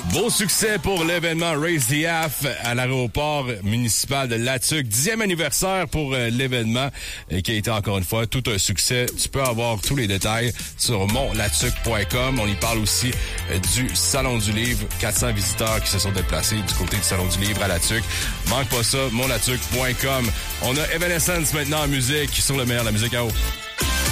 Beau succès pour l'événement Raise the Half à l'aéroport municipal de Latuc. 10e anniversaire pour l'événement qui a été encore une fois tout un succès. Tu peux avoir tous les détails sur montlatuc.com. On y parle aussi du Salon du Livre. 400 visiteurs qui se sont déplacés du côté du Salon du Livre à Latuc. Manque pas ça, montlatuc.com. On a Evanescence maintenant en musique sur le meilleur de la musique à eau.